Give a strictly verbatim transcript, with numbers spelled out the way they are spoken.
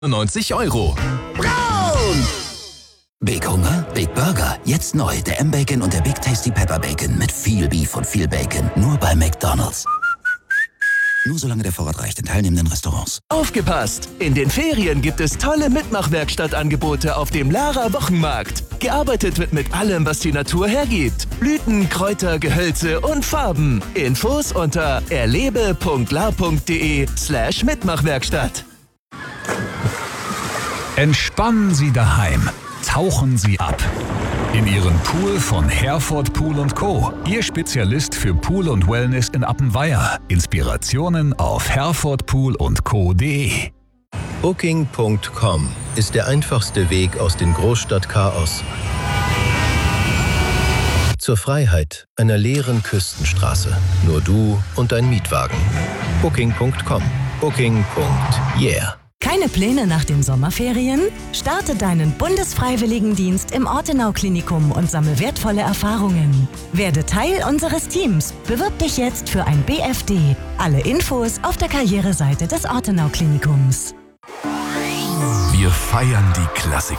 neunzig Euro. Braun! Big Hunger, Big Burger. Jetzt neu der M-Bacon und der Big Tasty Pepper Bacon mit viel Beef und viel Bacon. Nur bei McDonald's. Nur solange der Vorrat reicht in teilnehmenden Restaurants. Aufgepasst! In den Ferien gibt es tolle Mitmachwerkstattangebote auf dem Lara Wochenmarkt. Gearbeitet wird mit allem, was die Natur hergibt. Blüten, Kräuter, Gehölze und Farben. Infos unter erlebe punkt la punkt de slash Mitmachwerkstatt. Entspannen Sie daheim. Tauchen Sie ab. In Ihren Pool von Herford Pool und Co. Ihr Spezialist für Pool und Wellness in Appenweier. Inspirationen auf herford pool und co punkt de. Booking punkt com ist der einfachste Weg aus dem Großstadtchaos zur Freiheit einer leeren Küstenstraße. Nur du und dein Mietwagen. Booking punkt com. Booking. Yeah. Keine Pläne nach den Sommerferien? Starte deinen Bundesfreiwilligendienst im Ortenau-Klinikum und sammle wertvolle Erfahrungen. Werde Teil unseres Teams. Bewirb dich jetzt für ein B F D. Alle Infos auf der Karriereseite des Ortenau-Klinikums. Wir feiern die Klassiker.